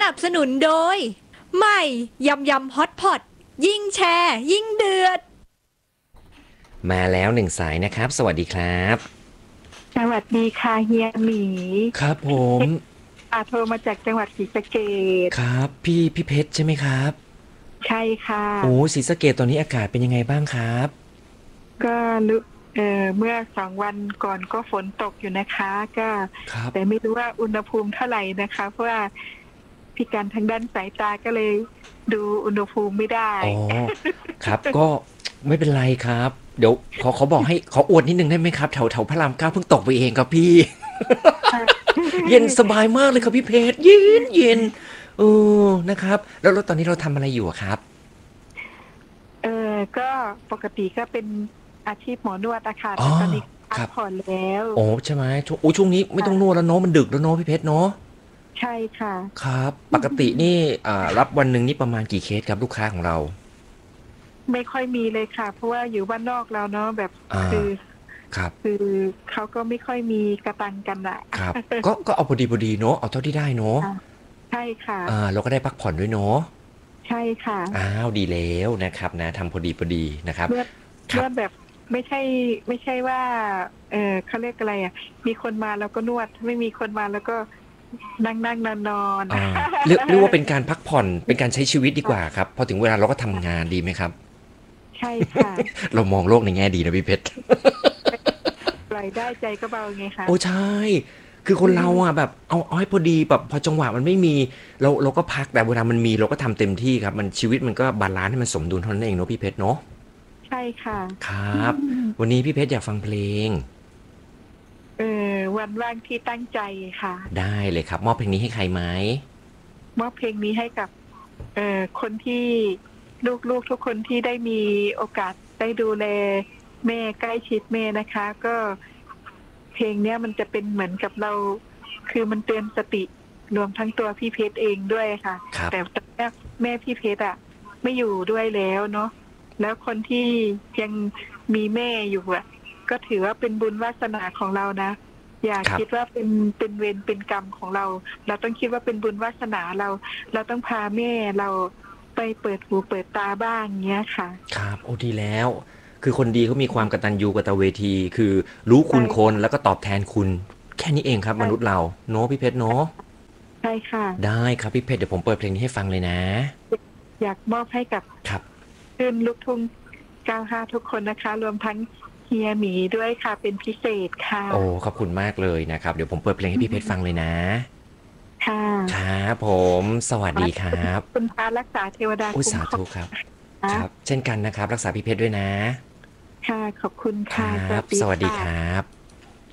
นับสนุนโดยใหม่ยำยำฮอตพอตยิ่งแชร์ยิ่งเดือดมาแล้วหนึ่งสายนะครับสวัสดีครับสวัสดีค่ะเฮียหมีครับผพี่เพมชรโทรมาจากจังหวัดศรีสะเกษครับพี่เพชรใช่ไหมครับใช่ค่ะโอ้ศรีสะเกษตอนนี้อากาศเป็นยังไงบ้างครับก็รู้เมื่อ2 วันก่อนก็ฝนตกอยู่นะคะก็ครับแต่ไม่รู้ว่าอุณหภูมิเท่าไหร่นะคะเพราะว่าพิการทางด้านสายตาก็เลยดูอุณหภูมิไม่ได้อ๋อครับก็ไม่เป็นไรครับเดี๋ยวขอบอกให้ขออวดนิดนึงได้ไหมครับแถวพระรามเก้าเพิ่งตกไปเองครับพี่เย็นสบายมากเลยครับพี่เพชรเย็นเออนะครับแล้วตอนนี้เราทำอะไรอยู่อะครับก็ปกติก็เป็นอาชีพหมอนวดอะค่ะอ๋อแต่ตอนนี้พัครับกผ่อนแล้วโอ้ใช่ไหมช่วงนี้ไม่ต้องนวดแล้วเนาะมันดึกแล้วเนาะพี่เพชรเนาะใช่ค่ะครับปกตินี่รับวันหนึ่งนี่ประมาณกี่เคสครับลูกค้าของเราไม่ค่อยมีเลยค่ะเพราะว่าอยู่บ้านนอกแล้วเนาะแบบอ่าคือครับคือเขาก็ไม่ค่อยมีกระตังกันอะครับก็เอาพอดีเนาะเอาเท่าที่ได้เนาะค่ะใช่ค่ะเราก็ได้พักผ่อนด้วยเนาะใช่ค่ะอ้าวดีแล้วนะครับนะทำพอดีนะครับนวดครับนวดแบบไม่ใช่ว่าเขาเรียกอะไรอ่ะมีคนมาแล้วก็นวดไม่มีคนมาแล้วก็นั่งนอนอ่าเรียกว่าเป็นการพักผ่อนเป็นการใช้ชีวิตดีกว่าค่ะครับพอถึงเวลาเราก็ทำงานดีไหมครับใช่ค่ะเรามองโลกในแง่ดีนะพี่เพชรปล่อยได้ใจก็เบาไงคะโอ้ใช่คือคนเราอ่ะแบบเอาให้พอดีแบบพอจังหวะมันไม่มีเราก็พักแต่เวลามันมีเราก็ทำเต็มที่ครับมันชีวิตมันก็บาลานซ์ให้มันสมดุลเท่านั้นเองเนาะพี่เพชรเนาะใช่ค่ะครับวันนี้พี่เพชรอยากฟังเพลงวันว่างที่ตั้งใจค่ะได้เลยครับมอบเพลงนี้ให้ใครไหมมอบเพลงนี้ให้กับคนที่ลูกๆทุกคนที่ได้มีโอกาสได้ดูแลแม่ใกล้ชิดแม่นะคะ ก็เพลงเนี้ยมันจะเป็นเหมือนกับเราคือมันเตือนสติรวมทั้งตัวพี่เพชรเองด้วยค่ะครับแต่ตอนนี้แม่พี่เพชรอ่ะไม่อยู่ด้วยแล้วเนาะแล้วคนที่ยังมีแม่อยู่อ่ะก็ถือว่าเป็นบุญวาสนาของเรานะอย่าครับคิดว่าเป็นเวรเป็นกรรมของเราเราต้องคิดว่าเป็นบุญวาสนาเราต้องพาแม่เราไปเปิดหูเปิดตาบ้างเงี้ยค่ะครับโอ้ดีแล้วคือคนดีเขามีความกตัญญูกตเวทีคือรู้คุณคนใช่แล้วก็ตอบแทนคุณแค่นี้เองครับมนุษย์ใช่เราเนาะพี่เพชรเนาะใช่ค่ะได้ครับพี่เพชรเดี๋ยวผมเปิดเพลงนี้ให้ฟังเลยนะอยากมอบให้กับครับคลื่นลูกทุ่ง95ทุกคนนะคะรวมทั้งเฮียหมีด้วยค่ะเป็นพิเศษค่ะโอ้ขอบคุณมากเลยนะครับเดี๋ยวผมเปิดเพลงให้พี่เพชรฟังเลยนะค่ะครับผมสวัสดีครับคุณพระรักษาเทวดาอุยสาคุ้มครองธุครับนะครับเช่นกันนะครับรักษาพี่เพชรด้วยนะค่ะขอบคุณคค่ะรับสวัสดีครับ